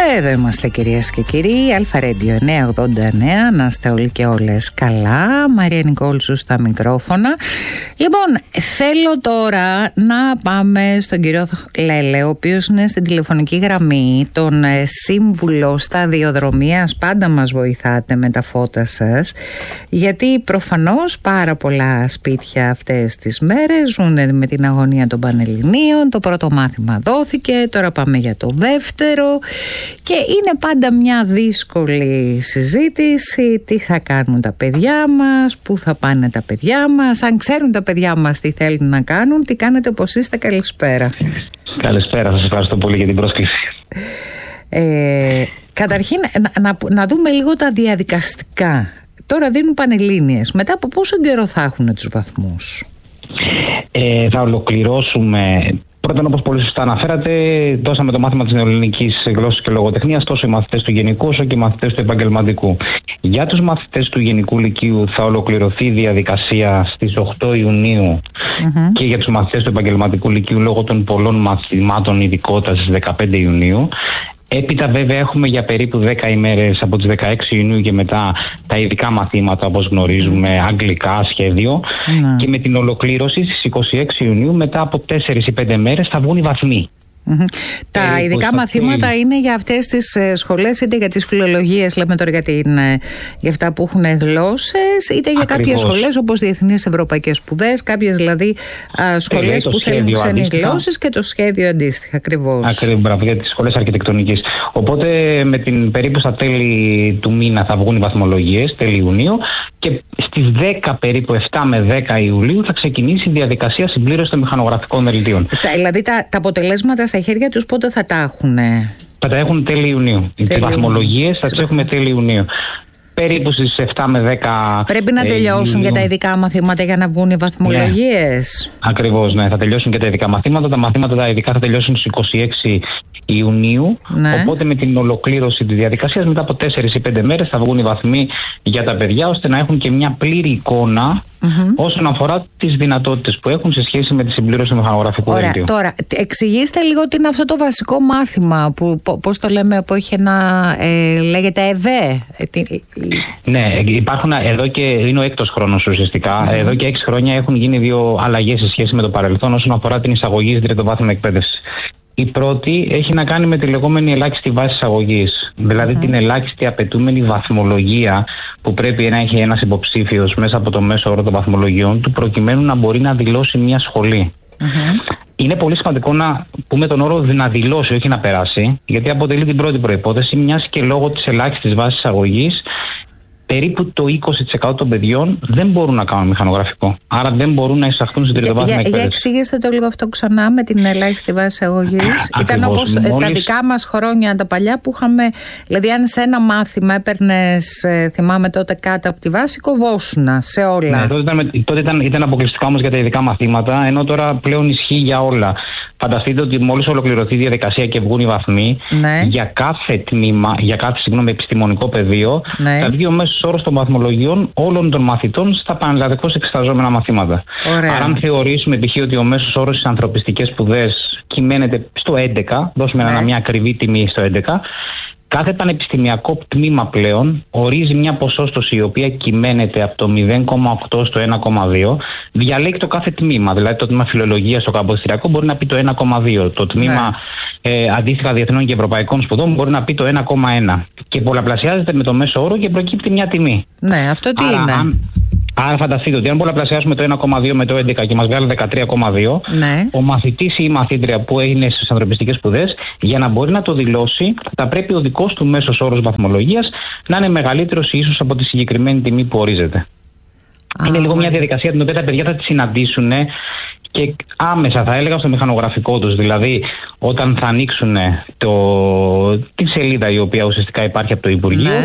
Εδώ είμαστε κυρίες και κύριοι, Αλφα Radio 989, να είστε όλοι και όλες καλά. Μαρία Νικόλσου στα μικρόφωνα. Λοιπόν, θέλω τώρα να πάμε στον κύριο Λέλε, ο οποίος είναι στην τηλεφωνική γραμμή, τον σύμβουλο σταδιοδρομίας. Πάντα μας βοηθάτε με τα φώτα σας, γιατί προφανώς πάρα πολλά σπίτια αυτές τις μέρες ζουν με την αγωνία των Πανελληνίων. Το πρώτο μάθημα δόθηκε, τώρα πάμε για το δεύτερο. Και είναι πάντα μια δύσκολη συζήτηση, τι θα κάνουν τα παιδιά μας, πού θα πάνε τα παιδιά μας, αν ξέρουν τα παιδιά μας τι θέλουν να κάνουν, τι κάνετε, πώς είστε, καλησπέρα. Καλησπέρα, σας ευχαριστώ πολύ για την πρόσκληση. Καταρχήν να δούμε λίγο τα διαδικαστικά. Τώρα δίνουν Πανελλήνιες, μετά από πόσο καιρό θα έχουν τους βαθμούς? Θα ολοκληρώσουμε. Πρώτον, όπως πολύ σωστά αναφέρατε, δώσαμε το μάθημα της νεοελληνικής γλώσσας και λογοτεχνίας τόσο οι μαθητές του γενικού όσο και οι μαθητές του επαγγελματικού. Για τους μαθητές του γενικού λυκείου θα ολοκληρωθεί η διαδικασία στις 8 Ιουνίου και για τους μαθητές του επαγγελματικού λυκείου λόγω των πολλών μαθημάτων ειδικότητας στις 15 Ιουνίου. Έπειτα βέβαια έχουμε για περίπου 10 ημέρες από τις 16 Ιουνίου και μετά τα ειδικά μαθήματα, όπως γνωρίζουμε, αγγλικά, σχέδιο. Και με την ολοκλήρωση στις 26 Ιουνίου μετά από 4 ή 5 μέρες θα βγουν οι βαθμοί. Τα ειδικά μαθήματα είναι για αυτές τις σχολές, είτε για τις φιλολογίες, λέμε τώρα για αυτά που έχουν γλώσσες, είτε για κάποιες σχολές όπως διεθνείς ευρωπαϊκές σπουδές, κάποιες δηλαδή σχολές που θέλουν ξένες γλώσσες και το σχέδιο αντίστοιχα. Ακριβώς, μπράβο, για τις σχολές αρχιτεκτονικής. Οπότε με την περίπου στα τέλη του μήνα θα βγουν οι βαθμολογίες, τέλη Ιουνίου, και στις 10 περίπου 7 με 10 Ιουλίου θα ξεκινήσει η διαδικασία συμπλήρωσης των μηχανογραφικών δελτίων. Δηλαδή τα αποτελέσματα στα χέρια τους πότε θα τα έχουνε? Θα τα έχουν τέλη Ιουνίου. Τις βαθμολογίες θα τις έχουμε τέλη Ιουνίου. Περίπου στις 7 με 10. Πρέπει να τελειώσουν και τα ειδικά μαθήματα για να βγουν οι βαθμολογίες. Ναι. Ακριβώς, ναι. Θα τελειώσουν και τα ειδικά μαθήματα. Τα μαθήματα τα ειδικά θα τελειώσουν στις 26 Ιουνίου. Ναι. Οπότε με την ολοκλήρωση της διαδικασίας μετά από 4 ή 5 μέρες θα βγουν οι βαθμοί για τα παιδιά, ώστε να έχουν και μια πλήρη εικόνα όσον αφορά τις δυνατότητες που έχουν σε σχέση με τη συμπλήρωση του μηχανογραφικού δελτίου. Τώρα, εξηγήστε λίγο τι είναι αυτό το βασικό μάθημα που, πώς το λέμε, που έχει λέγεται ΕΒΕ. Ναι, υπάρχουν εδώ και είναι ο έκτος χρόνος ουσιαστικά. Εδώ και 6 χρόνια έχουν γίνει 2 αλλαγές σε σχέση με το παρελθόν όσον αφορά την εισαγωγή στην τριτοβάθμια εκπαίδευση. Η πρώτη έχει να κάνει με τη λεγόμενη ελάχιστη βάση εισαγωγής. Δηλαδή την ελάχιστη απαιτούμενη βαθμολογία που πρέπει να έχει ένας υποψήφιος μέσα από το μέσο όρο των βαθμολογιών του, προκειμένου να μπορεί να δηλώσει μια σχολή. Είναι πολύ σημαντικό να πούμε τον όρο να δηλώσει, όχι να περάσει, γιατί αποτελεί την πρώτη προϋπόθεση, μιας και λόγω της ελάχιστης βάσης εισαγωγής περίπου το 20% των παιδιών δεν μπορούν να κάνουν μηχανογραφικό. Άρα δεν μπορούν να εισαχθούν στην τριτοβάθμια εκπαίδευση. Για εξηγήστε το λίγο αυτό ξανά με την ελάχιστη βάση εισαγωγής. Ήταν όπως τα δικά μας χρόνια τα παλιά που είχαμε. Δηλαδή, αν σε ένα μάθημα έπαιρνες, θυμάμαι τότε, κάτω από τη βάση, κοβόσουνα σε όλα. Ναι, τότε ήταν αποκλειστικά όμως για τα ειδικά μαθήματα, ενώ τώρα πλέον ισχύει για όλα. Φανταστείτε ότι μόλις ολοκληρωθεί η διαδικασία και βγουν οι βαθμοί, για κάθε τμήμα, για κάθε επιστημονικό πεδίο, θα βγει ο μέσος όρος των βαθμολογιών όλων των μαθητών στα πανελλαδικώς εξεταζόμενα μαθήματα. Άρα, αν θεωρήσουμε π.χ. ότι ο μέσος όρος στις ανθρωπιστικές σπουδές κυμαίνεται στο 11, δώσουμε μια ακριβή τιμή στο 11, κάθε πανεπιστημιακό τμήμα πλέον ορίζει μια ποσόστοση η οποία κυμαίνεται από το 0,8 στο 1,2. Διαλέγει το κάθε τμήμα. Δηλαδή, το τμήμα φιλολογίας στο καμποδιστριακό μπορεί να πει το 1,2. Το τμήμα αντίστοιχα διεθνών και ευρωπαϊκών σπουδών μπορεί να πει το 1,1. Και πολλαπλασιάζεται με το μέσο όρο και προκύπτει μια τιμή. Ναι, αυτό τι είναι? Άρα φανταστείτε ότι αν πολλαπλασιάσουμε το 1,2 με το 11 και μας βγάλει 13,2, ο μαθητής ή η μαθήτρια που είναι στις ανθρωπιστικές σπουδές, για να μπορεί να το δηλώσει, θα πρέπει ο δικός του μέσος όρος βαθμολογίας να είναι μεγαλύτερος ίσως από τη συγκεκριμένη τιμή που ορίζεται. Είναι λίγο μια διαδικασία την οποία τα παιδιά θα τη συναντήσουν και άμεσα, θα έλεγα, στο μηχανογραφικό τους. Δηλαδή, όταν θα ανοίξουν τη σελίδα η οποία ουσιαστικά υπάρχει από το Υπουργείο,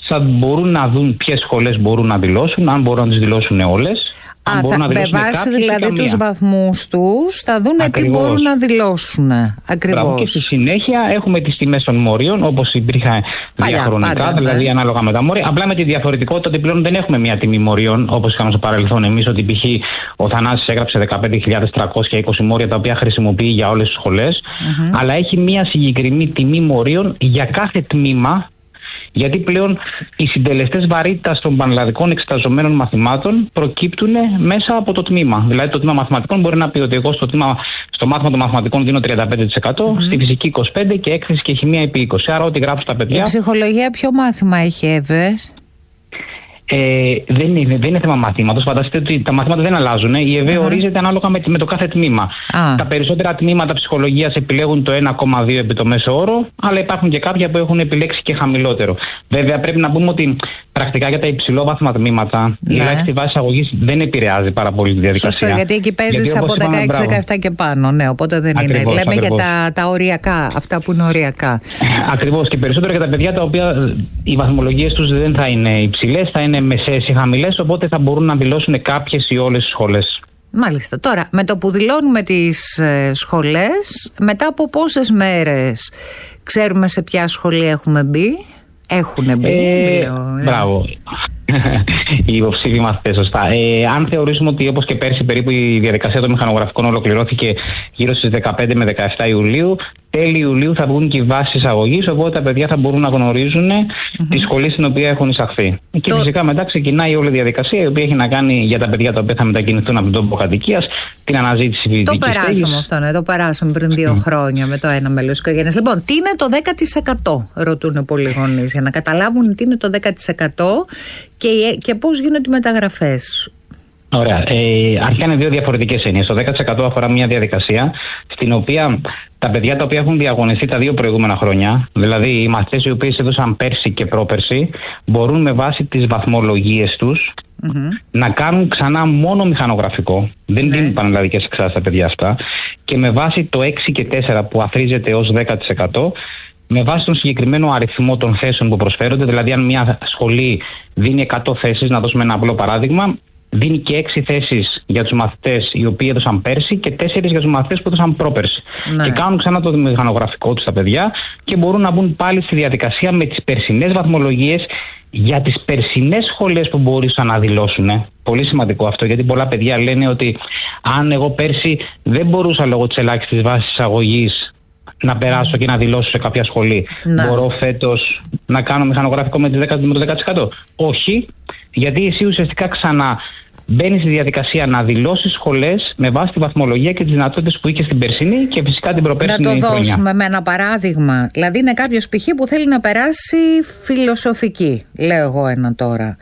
θα μπορούν να δουν ποιες σχολές μπορούν να δηλώσουν, αν μπορούν να τις δηλώσουν όλες. Με βάση δηλαδή τους βαθμούς τους θα δουν τι μπορούν να δηλώσουν. Ακριβώς. Και στη συνέχεια έχουμε τις τιμές των μόριων, όπως υπήρχαν διαχρονικά, δηλαδή ανάλογα με τα μόρια. Απλά με τη διαφορετικότητα ότι πλέον δεν έχουμε μια τιμή μορίων, όπως είχαμε στο παρελθόν εμείς, ότι π.χ. ο Θανάσης έγραψε 15.320 μόρια τα οποία χρησιμοποιεί για όλες τις σχολές, αλλά έχει μια συγκεκριμένη τιμή μορίων για κάθε τμήμα. Γιατί πλέον οι συντελεστές βαρύτητας των πανελλαδικών εξεταζομένων μαθημάτων προκύπτουν μέσα από το τμήμα. Δηλαδή, το τμήμα μαθηματικών μπορεί να πει ότι εγώ στο μάθημα των μαθηματικών δίνω 35%, στη φυσική 25% και έκθεση και χημεία επί 20%. Άρα, ό,τι γράφω στα παιδιά. Η ψυχολογία ποιο μάθημα έχει, Εύες? Δεν είναι θέμα μαθήματος. Φανταστείτε ότι τα μαθήματα δεν αλλάζουν. Η ΕΒΕ ορίζεται ανάλογα με το κάθε τμήμα. Τα περισσότερα τμήματα ψυχολογίας επιλέγουν το 1,2 επί το μέσο όρο, αλλά υπάρχουν και κάποια που έχουν επιλέξει και χαμηλότερο. Βέβαια, πρέπει να πούμε ότι πρακτικά για τα υψηλόβαθμα τμήματα η ελάχιστη βάση αγωγής δεν επηρεάζει πάρα πολύ τη διαδικασία. Σωστά, γιατί εκεί παίζεις από 16-17 και πάνω. Ναι, οπότε δεν είναι. Λέμε για τα οριακά, αυτά που είναι οριακά. Ακριβώς. Και περισσότερο για τα παιδιά τα οποία οι βαθμολογίες τους δεν θα είναι υψηλές, θα είναι μεσαίες ή χαμηλές, οπότε θα μπορούν να δηλώσουν κάποιες ή όλες τις σχολές. Μάλιστα. Τώρα, με το που δηλώνουμε τις σχολές, μετά από πόσες μέρες ξέρουμε σε ποια σχολή έχουμε μπει? Έχουν μπει. Μπράβο. Οι υποψήφοι μαθητές, σωστά. Αν θεωρήσουμε ότι όπως και πέρσι περίπου η διαδικασία των μηχανογραφικών ολοκληρώθηκε γύρω στις 15 με 17 Ιουλίου, τέλη Ιουλίου θα βγουν και οι βάσεις εισαγωγής, οπότε τα παιδιά θα μπορούν να γνωρίζουν τη σχολή στην οποία έχουν εισαχθεί. Και φυσικά μετά ξεκινάει όλη η διαδικασία, η οποία έχει να κάνει για τα παιδιά τα οποία θα μετακινηθούν από τον τόπο κατοικίας, την αναζήτηση φοιτητικής στέγης. Το περάσαμε αυτό, ναι, το περάσαμε πριν 2 χρόνια με το ένα μέλος της οικογένειας. Λοιπόν, τι είναι το 10%, ρωτούν πολλοί γονείς, για να καταλάβουν τι είναι το 10% και πώς γίνονται οι μεταγραφές. Ωραία. Αρχικά είναι 2 διαφορετικές έννοιες. Το 10% αφορά μια διαδικασία στην οποία τα παιδιά τα οποία έχουν διαγωνιστεί τα 2 προηγούμενα χρόνια, δηλαδή οι μαθητές οι οποίοι έδωσαν πέρσι και πρόπερσι, μπορούν με βάση τις βαθμολογίες τους να κάνουν ξανά μόνο μηχανογραφικό. Δεν δίνουν πανελλαδικές εξετάσεις τα παιδιά αυτά. Και με βάση το 6 και 4 που αθροίζεται ως 10%, με βάση τον συγκεκριμένο αριθμό των θέσεων που προσφέρονται, δηλαδή αν μια σχολή δίνει 100 θέσεις, να δώσουμε ένα απλό παράδειγμα, δίνει και 6 θέσεις για τους μαθητές οι οποίοι έδωσαν πέρσι και 4 για τους μαθητές που έδωσαν πρόπερσι. Και κάνουν ξανά το μηχανογραφικό τους τα παιδιά και μπορούν να μπουν πάλι στη διαδικασία με τις περσινές βαθμολογίες για τις περσινές σχολές που μπορούσαν να δηλώσουν. Πολύ σημαντικό αυτό, γιατί πολλά παιδιά λένε ότι αν εγώ πέρσι δεν μπορούσα λόγω της ελάχιστης βάσης εισαγωγής να περάσω και να δηλώσω σε κάποια σχολή, μπορώ φέτος να κάνω μηχανογραφικό με το 10%? Όχι, γιατί εσύ ουσιαστικά ξανά μπαίνεις στη διαδικασία να δηλώσεις σχολές με βάση τη βαθμολογία και τις δυνατότητες που είχε στην περσινή και φυσικά την προπέρσινη χρονιά. Να το δώσουμε με ένα παράδειγμα. Δηλαδή είναι κάποιος π.χ. που θέλει να περάσει φιλοσοφική, λέω εγώ ένα τώρα.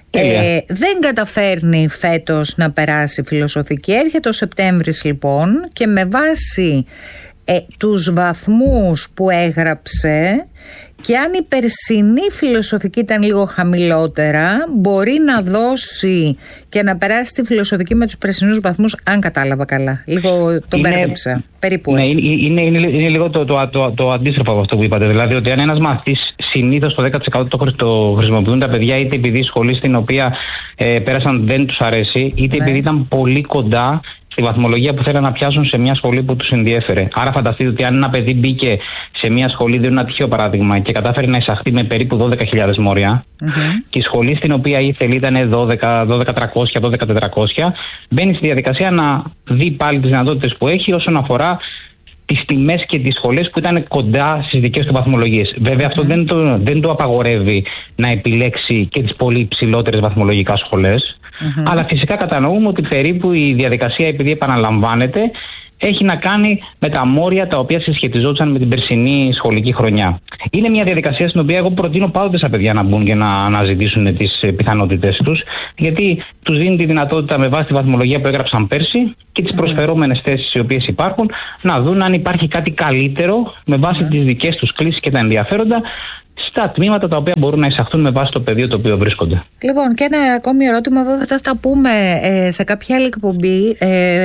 Δεν καταφέρνει φέτος να περάσει φιλοσοφική. Έρχεται ο Σεπτέμβρης λοιπόν και με βάση τους βαθμούς που έγραψε, και αν η περσινή φιλοσοφική ήταν λίγο χαμηλότερα, μπορεί να δώσει και να περάσει τη φιλοσοφική με τους περσινούς βαθμούς, αν κατάλαβα καλά. Λίγο τον μπέρδεψα. Περίπου ναι, είναι λίγο το αντίστροφο από αυτό που είπατε. Δηλαδή ότι αν ένας μαθητής συνήθως το 10% το χρησιμοποιούν τα παιδιά, είτε επειδή η σχολή στην οποία πέρασαν δεν τους αρέσει, είτε επειδή ήταν πολύ κοντά στη βαθμολογία που θέλουν να πιάσουν σε μια σχολή που τους ενδιέφερε. Άρα φανταστείτε ότι αν ένα παιδί μπήκε σε μια σχολή, δίνω ένα τυχαίο παράδειγμα, και κατάφερε να εισαχθεί με περίπου 12.000 μόρια, και η σχολή στην οποία ήθελε ήταν 12.300, 12.400, μπαίνει στη διαδικασία να δει πάλι τις δυνατότητες που έχει όσον αφορά τις τιμές και τις σχολές που ήταν κοντά στις δικές του βαθμολογίες. Βέβαια αυτό δεν το απαγορεύει να επιλέξει και τις πολύ υψηλότερες βαθμολογικά σχολές. Αλλά φυσικά κατανοούμε ότι περίπου η διαδικασία, επειδή επαναλαμβάνεται, έχει να κάνει με τα μόρια τα οποία συσχετιζόντουσαν με την περσινή σχολική χρονιά. Είναι μια διαδικασία στην οποία εγώ προτείνω πάντοτε στα παιδιά να μπουν και να αναζητήσουν τις πιθανότητες τους, γιατί τους δίνει τη δυνατότητα με βάση τη βαθμολογία που έγραψαν πέρσι και τις προσφερόμενες θέσεις οι οποίες υπάρχουν, να δουν αν υπάρχει κάτι καλύτερο με βάση τις δικές τους κλίσεις και τα ενδιαφέροντα στα τμήματα τα οποία μπορούν να εισαχθούν με βάση το πεδίο το οποίο βρίσκονται. Λοιπόν, και ένα ακόμη ερώτημα, βέβαια θα τα πούμε σε κάποια άλλη εκπομπή,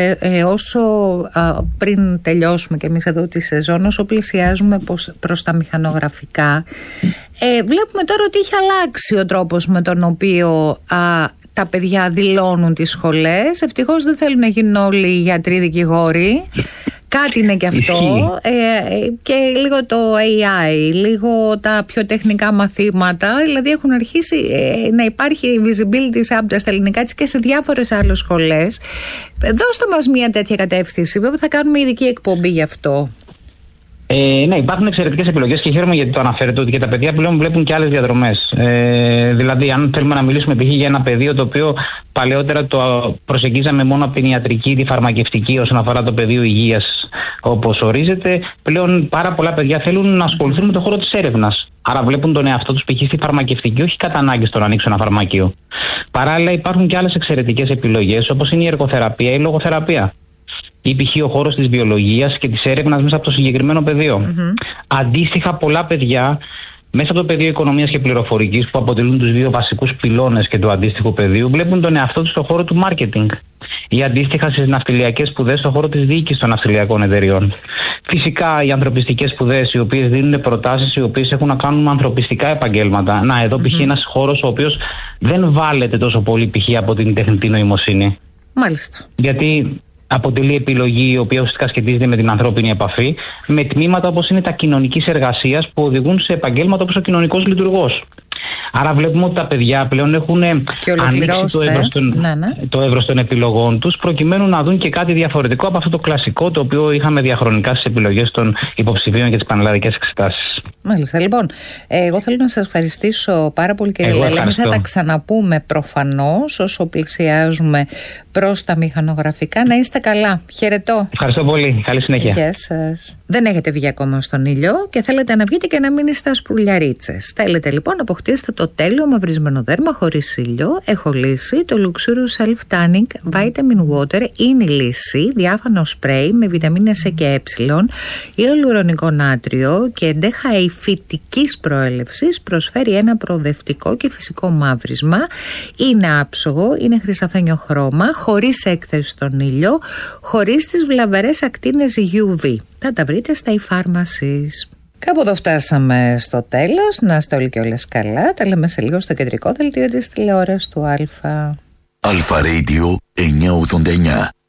όσο πριν τελειώσουμε και εμείς εδώ τη σεζόν, όσο πλησιάζουμε προς τα μηχανογραφικά. βλέπουμε τώρα ότι έχει αλλάξει ο τρόπος με τον οποίο τα παιδιά δηλώνουν τις σχολές. Ευτυχώς δεν θέλουν να γίνουν όλοι γιατροί, δικηγόροι. Κάτι είναι και αυτό. Και λίγο το AI, λίγο τα πιο τεχνικά μαθήματα. Δηλαδή έχουν αρχίσει να υπάρχει visibility Subject στα ελληνικά και σε διάφορες άλλες σχολές. Δώστε μας μια τέτοια κατεύθυνση. Βέβαια θα κάνουμε ειδική εκπομπή γι' αυτό. Ναι, υπάρχουν εξαιρετικές επιλογές και χαίρομαι γιατί το αναφέρετε ότι και τα παιδιά πλέον βλέπουν και άλλες διαδρομές. Δηλαδή, αν θέλουμε να μιλήσουμε π.χ. για ένα πεδίο το οποίο παλαιότερα το προσεγγίζαμε μόνο από την ιατρική, τη φαρμακευτική όσον αφορά το πεδίο υγείας όπως ορίζεται, πλέον πάρα πολλά παιδιά θέλουν να ασχοληθούν με τον χώρο της έρευνας. Άρα βλέπουν τον εαυτό τους π.χ. στη φαρμακευτική, όχι κατά ανάγκη στο να ανοίξουν ένα φαρμακείο. Παράλληλα, υπάρχουν και άλλες εξαιρετικές επιλογές όπως είναι η εργοθεραπεία ή η λογοθεραπεία. Ή π.χ. ο χώρος της βιολογίας και της έρευνας μέσα από το συγκεκριμένο πεδίο. Αντίστοιχα, πολλά παιδιά μέσα από το πεδίο οικονομίας και πληροφορικής, που αποτελούν τους δύο βασικούς πυλώνες και του αντίστοιχου πεδίου, βλέπουν τον εαυτό τους στον χώρο του marketing. Ή αντίστοιχα στις ναυτιλιακές σπουδές στον χώρο της διοίκησης των ναυτιλιακών εταιριών. Φυσικά οι ανθρωπιστικές σπουδές, οι οποίες δίνουν προτάσεις, οι οποίες έχουν να κάνουν με ανθρωπιστικά επαγγέλματα. Να, εδώ π.χ. ένας χώρος ο οποίος δεν βάλεται τόσο πολύ π.χ. από την τεχνητή νοημοσύνη. Μάλιστα. Γιατί αποτελεί επιλογή η οποία ουσιαστικά σχετίζεται με την ανθρώπινη επαφή, με τμήματα όπως είναι τα κοινωνικής εργασίας που οδηγούν σε επαγγέλματα όπως ο κοινωνικός λειτουργός. Άρα βλέπουμε ότι τα παιδιά πλέον έχουν ανοίξει το εύρος των επιλογών τους προκειμένου να δουν και κάτι διαφορετικό από αυτό το κλασικό το οποίο είχαμε διαχρονικά στις επιλογές των υποψηφίων και τις πανελλαδικές εξετάσεις. Μάλιστα. Λοιπόν, εγώ θέλω να σας ευχαριστήσω πάρα πολύ, κύριε Λέλεμη. Θα τα ξαναπούμε προφανώς όσο πλησιάζουμε προς τα μηχανογραφικά. Να είστε καλά. Χαιρετώ. Ευχαριστώ πολύ. Καλή συνέχεια. Γεια σας. Δεν έχετε βγει ακόμα στον ήλιο και θέλετε να βγείτε και να μείνετε στα σπουλιαρίτσες. Θέλετε λοιπόν να αποκτήσετε το τέλειο μαυρισμένο δέρμα χωρίς ήλιο. Έχω λύσει. Το Luxurious Self Tanning Vitamin Water είναι η λύση. Διάφανο σπρέι με βιταμίνες E και Ε, ιαλουρονικό νάτριο και ντέχαη φυτικής προέλευσης, προσφέρει ένα προοδευτικό και φυσικό μαύρισμα. Είναι άψογο, είναι χρυσαφένιο χρώμα, χωρίς έκθεση στον ήλιο, χωρίς τις βλαβερές ακτίνες UV. Θα τα βρείτε στα e-pharmacies. Κάπου εδώ φτάσαμε στο τέλος. Να είστε όλοι και όλες καλά. Τα λέμε σε λίγο στο κεντρικό δελτίο της τηλεόρασης του Αλφα. Αλφα Radio 989.